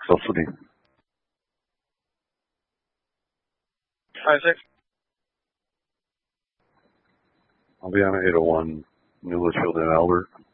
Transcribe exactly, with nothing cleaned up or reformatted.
Excel City. Isaac? I'll be on eight oh one New Litchfield and Albert.